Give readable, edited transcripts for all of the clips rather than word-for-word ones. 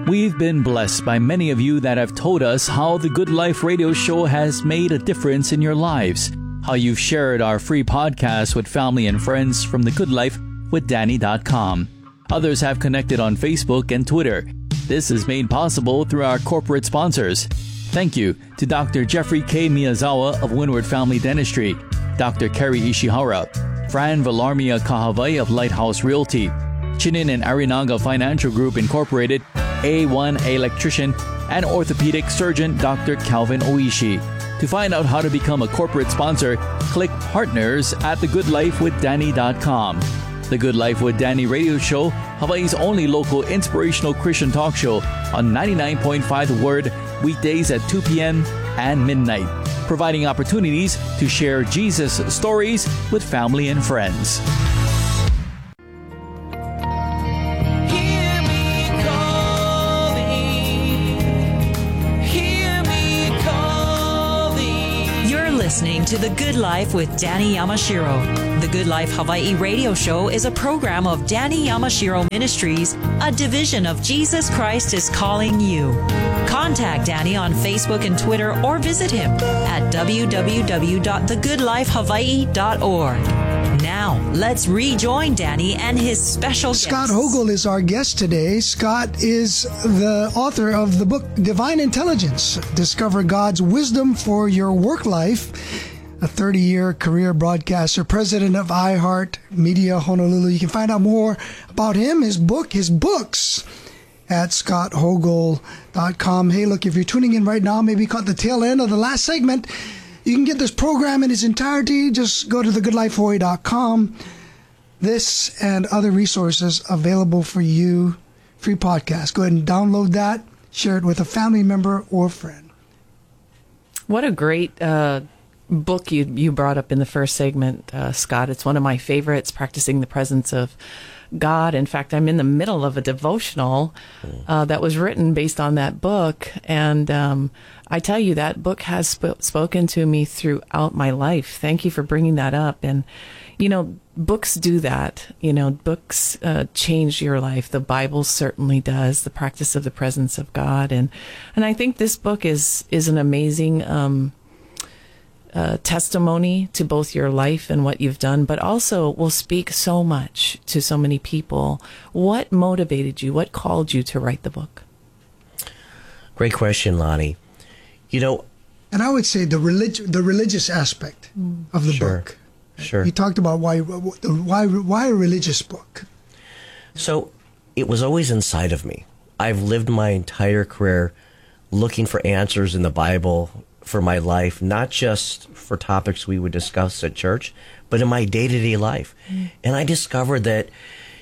We've been blessed by many of you that have told us how the Good Life radio show has made a difference in your lives, how you've shared our free podcast with family and friends from thegoodlifewithdanny.com. Others have connected on Facebook and Twitter. This is made possible through our corporate sponsors. Thank you to Dr. Jeffrey K. Miyazawa of Windward Family Dentistry, Dr. Kerry Ishihara, Fran Villarmia Kahavai of Lighthouse Realty, Chinin and Arinaga Financial Group Incorporated, A1 Electrician, and orthopedic surgeon Dr. Calvin Oishi. To find out how to become a corporate sponsor, click Partners at thegoodlifewithdanny.com. The Good Life with Danny radio show, Hawaii's only local inspirational Christian talk show on 99.5 The Word, weekdays at 2 p.m. and midnight, providing opportunities to share Jesus stories with family and friends. Listening to The Good Life with Danny Yamashiro. The Good Life Hawaii radio show is a program of Danny Yamashiro Ministries, a division of Jesus Christ is Calling You. Contact Danny on Facebook and Twitter or visit him at www.thegoodlifehawaii.org. Now, let's rejoin Danny and his special guest. Scott Hogel is our guest today. Scott is the author of the book Divine Intelligence, Discover God's Wisdom for Your Work Life, a 30-year career broadcaster, president of iHeart Media Honolulu. You can find out more about him, his books at scotthogel.com. Hey, look, if you're tuning in right now, maybe caught the tail end of the last segment, you can get this program in its entirety. Just go to thegoodlifehawaii.com. This and other resources available for you. Free podcast. Go ahead and download that. Share it with a family member or friend. What a great book you brought up in the first segment, Scott. It's one of my favorites, Practicing the Presence of God. In fact, I'm in the middle of a devotional that was written based on that book. And I tell you, that book has spoken to me throughout my life. Thank you for bringing that up. And, books do that. Books change your life. The Bible certainly does. The Practice of the Presence of God. And I think this book is an amazing testimony to both your life and what you've done, but also will speak so much to so many people. What motivated you? What called you to write the book? Great question, Lonnie. And I would say the religious aspect of the book. Sure. You talked about why a religious book. So it was always inside of me. I've lived my entire career looking for answers in the Bible for my life, not just for topics we would discuss at church, but in my day-to-day life. And I discovered that,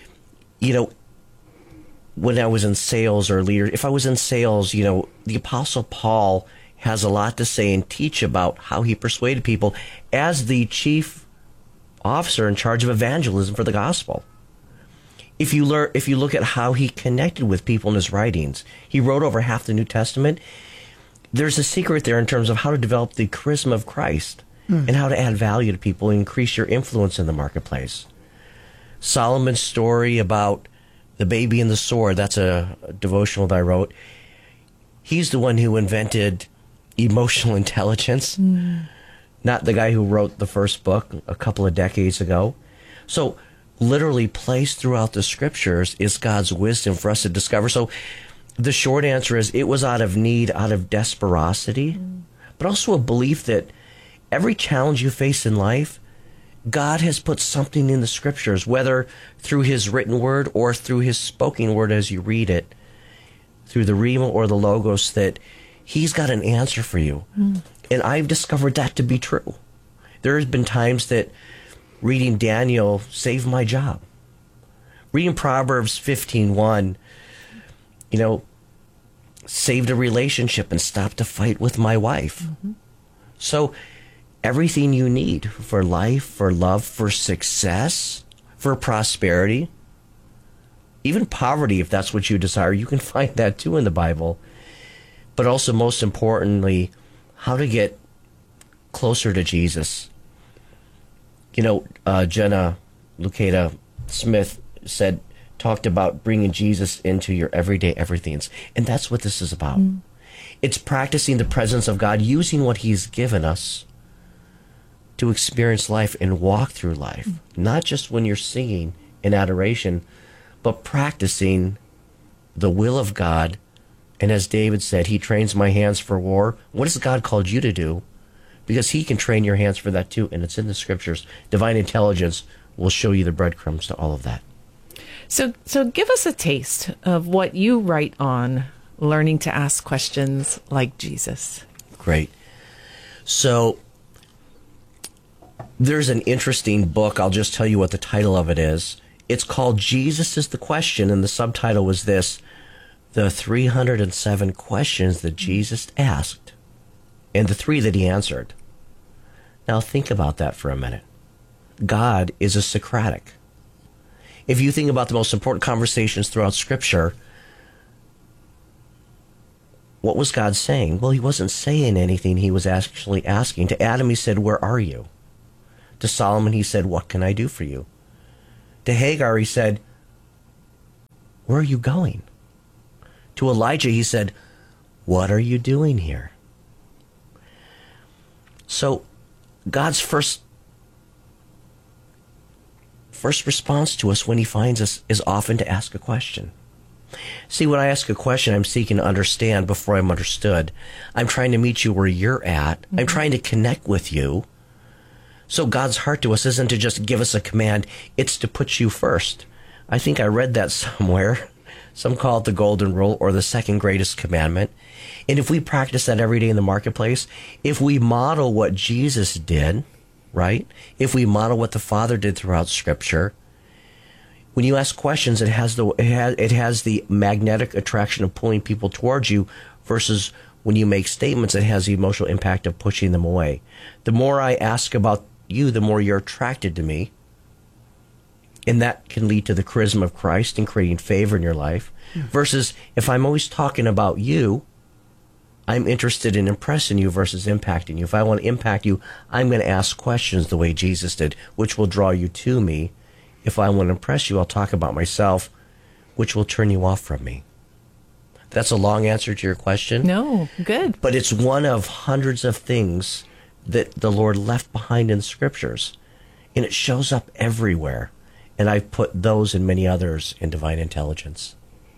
when I was in sales or leader, if I was in sales, the Apostle Paul has a lot to say and teach about how he persuaded people as the chief officer in charge of evangelism for the gospel. If you look at how he connected with people in his writings, he wrote over half the New Testament. There's a secret there in terms of how to develop the charisma of Christ and how to add value to people and increase your influence in the marketplace. Solomon's story about the baby and the sword, that's a devotional that I wrote. He's the one who invented emotional intelligence, not the guy who wrote the first book a couple of decades ago. So literally placed throughout the scriptures is God's wisdom for us to discover. So the short answer is it was out of need, out of desperosity, but also a belief that every challenge you face in life, God has put something in the scriptures, whether through his written word or through his spoken word as you read it, through the Rhema or the Logos, that he's got an answer for you. And I've discovered that to be true. There has been times that reading Daniel saved my job. Reading Proverbs 15:1, saved a relationship and stopped a fight with my wife. So everything you need for life, for love, for success, for prosperity, even poverty, if that's what you desire, you can find that too in the Bible. But also, most importantly, how to get closer to Jesus. Jenna Lucada Smith said, talked about bringing Jesus into your everyday everythings. And that's what this is about. It's practicing the presence of God, using what he's given us to experience life and walk through life. Not just when you're singing in adoration, but practicing the will of God. And as David said, he trains my hands for war. What has God called you to do? Because he can train your hands for that too. And it's in the scriptures. Divine intelligence will show you the breadcrumbs to all of that. So give us a taste of what you write on learning to ask questions like Jesus. Great. So there's an interesting book. I'll just tell you what the title of it is. It's called Jesus is the Question, and the subtitle was this: the 307 questions that Jesus asked and the 3 that he answered. Now think about that for a minute. God is a Socratic. If you think about the most important conversations throughout Scripture, what was God saying? Well, he wasn't saying anything. He was actually asking. To Adam, he said, "Where are you?" To Solomon, he said, "What can I do for you?" To Hagar, he said, "Where are you going?" To Elijah, he said, "What are you doing here?" So God's first response to us when he finds us is often to ask a question. See, when I ask a question, I'm seeking to understand before I'm understood. I'm trying to meet you where you're at. I'm trying to connect with you. So God's heart to us isn't to just give us a command. It's to put you first. I think I read that somewhere. Some call it the golden rule or the second greatest commandment. And if we practice that every day in the marketplace, if we model what Jesus did, right? If we model what the Father did throughout Scripture, when you ask questions, it has the magnetic attraction of pulling people towards you, versus when you make statements, it has the emotional impact of pushing them away. The more I ask about you, the more you're attracted to me. And that can lead to the charisma of Christ and creating favor in your life. Versus if I'm always talking about you, I'm interested in impressing you versus impacting you. If I want to impact you, I'm going to ask questions the way Jesus did, which will draw you to me. If I want to impress you, I'll talk about myself, which will turn you off from me. That's a long answer to your question. No, good. But it's one of hundreds of things that the Lord left behind in the Scriptures. And it shows up everywhere. And I've put those and many others in Divine Intelligence.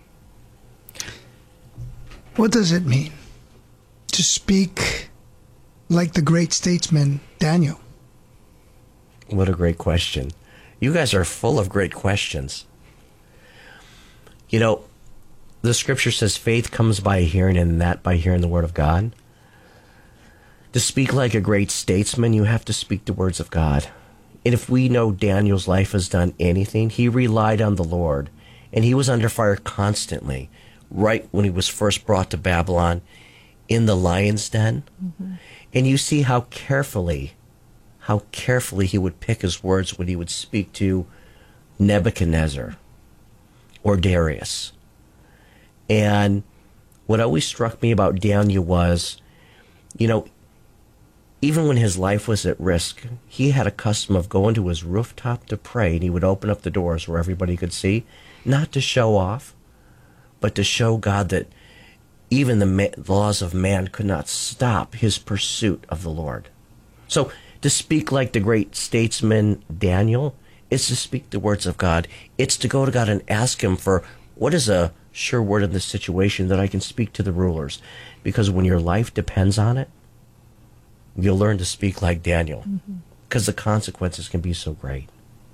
What does it mean to speak like the great statesman Daniel? What a great question. You guys are full of great questions. You know, the Scripture says faith comes by hearing, and that by hearing the Word of God. To speak like a great statesman, you have to speak the words of God. And if we know Daniel's life has done anything, he relied on the Lord. And he was under fire constantly, right when he was first brought to Babylon, in the lion's den. And you see how carefully he would pick his words when he would speak to Nebuchadnezzar or Darius. And what always struck me about Daniel was, you know, even when his life was at risk, he had a custom of going to his rooftop to pray, and he would open up the doors where everybody could see, not to show off, but to show God that even the laws of man could not stop his pursuit of the Lord. So to speak like the great statesman Daniel is to speak the words of God. It's to go to God and ask him for what is a sure word in this situation that I can speak to the rulers. Because when your life depends on it, you'll learn to speak like Daniel, because the consequences can be so great.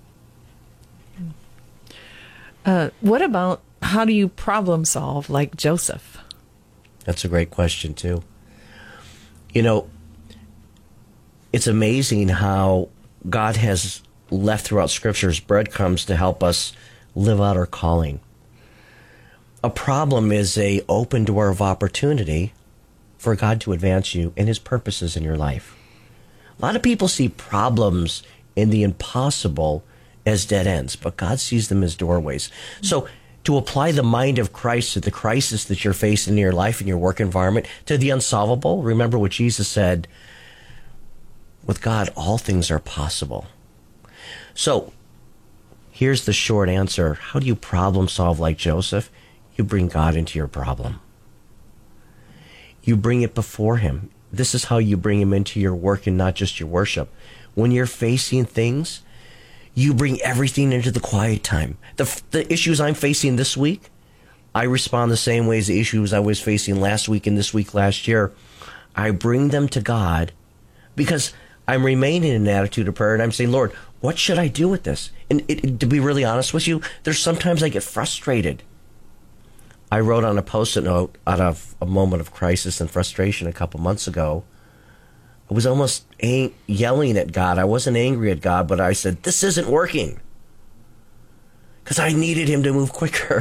What about how do you problem solve like Joseph? That's a great question, too. You know, it's amazing how God has left throughout Scripture's breadcrumbs to help us live out our calling. A problem is an open door of opportunity for God to advance you and his purposes in your life. A lot of people see problems in the impossible as dead ends, but God sees them as doorways. So to apply the mind of Christ to the crisis that you're facing in your life, in your work environment, to the unsolvable, remember what Jesus said, with God, all things are possible. So Here's the short answer. How do you problem solve like Joseph? You bring God into your problem. You bring it before him. This is how you bring him into your work and not just your worship. When you're facing things, you bring everything into the quiet time. The issues I'm facing this week, I respond the same way as the issues I was facing last week and this week last year. I bring them to God because I'm remaining in an attitude of prayer, and I'm saying, Lord, what should I do with this? And to be really honest with you, there's sometimes I get frustrated. I wrote on a Post-it note out of a moment of crisis and frustration a couple months ago. I was almost yelling at God. I wasn't angry at God, but I said, this isn't working. Because I needed him to move quicker.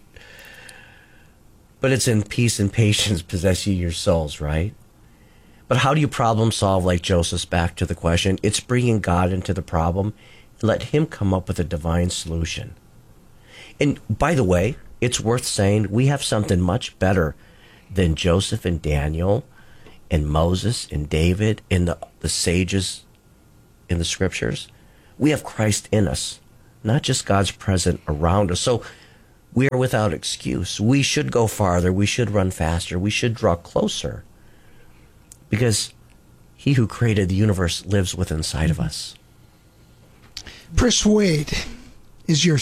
But it's in peace and patience possess ye your souls, right? But how do you problem solve like Joseph's? Back to the question. It's bringing God into the problem and let him come up with a divine solution. And by the way, it's worth saying we have something much better than Joseph and Daniel and Moses and David and the sages in the scriptures. We have Christ in us, not just God's present around us. So we are without excuse. We should go farther. We should run faster. We should draw closer because he who created the universe lives within inside of us. Persuade is your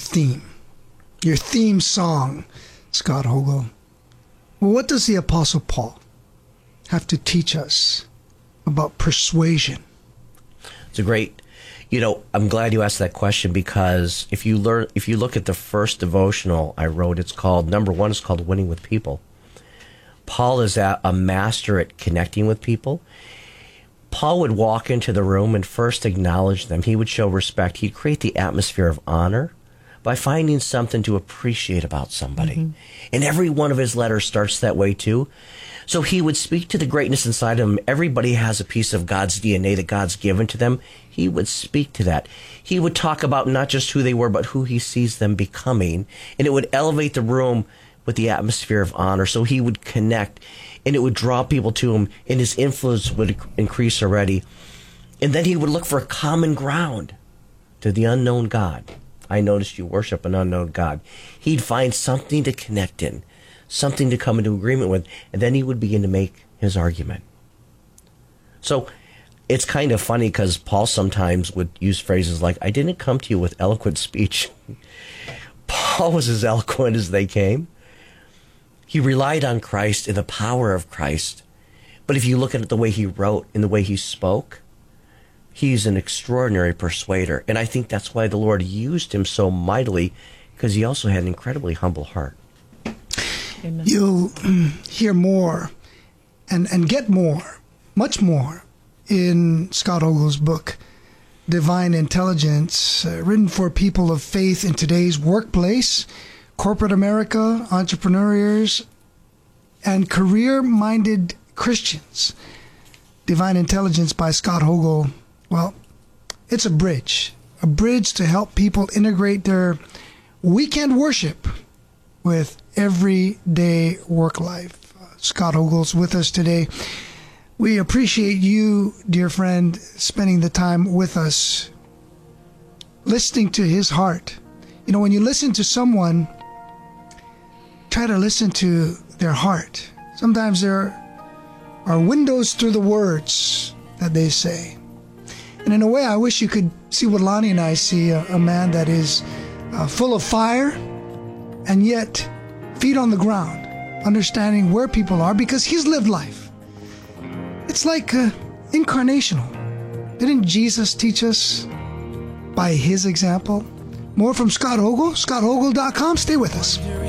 theme song, Scott Hogel. Well, what does the Apostle Paul have to teach us about persuasion? It's a great, I'm glad you asked that question because if you look at the first devotional I wrote, it's called, number one, it's called Winning with People. Paul is a master at connecting with people. Paul would walk into the room and first acknowledge them. He would show respect. He'd create the atmosphere of honor by finding something to appreciate about somebody. Mm-hmm. And every one of his letters starts that way too. So he would speak to the greatness inside of him. Everybody has a piece of God's DNA that God's given to them. He would speak to that. He would talk about not just who they were, but who he sees them becoming. And it would elevate the room with the atmosphere of honor. So he would connect and it would draw people to him and his influence would increase already. And then he would look for a common ground to the unknown God. I noticed you worship an unknown God. He'd find something to connect in, something to come into agreement with, and then he would begin to make his argument. So it's kind of funny because Paul sometimes would use phrases like, I didn't come to you with eloquent speech. Paul was as eloquent as they came. He relied on Christ and the power of Christ. But if you look at the way he wrote and the way he spoke, he's an extraordinary persuader. And I think that's why the Lord used him so mightily, because he also had an incredibly humble heart. Amen. You'll hear more and get more, much more, in Scott Hogel's book, Divine Intelligence, written for people of faith in today's workplace, corporate America, entrepreneurs, and career-minded Christians. Divine Intelligence by Scott Hogel. Well, it's a bridge to help people integrate their weekend worship with everyday work life. Scott Hogel's with us today. We appreciate you, dear friend, spending the time with us, listening to his heart. When you listen to someone, try to listen to their heart. Sometimes there are windows through the words that they say. And in a way, I wish you could see what Lonnie and I see, a man that is full of fire and yet feet on the ground, understanding where people are because he's lived life. It's like incarnational. Didn't Jesus teach us by his example? More from Scott Hogel, scotthogel.com. Stay with us.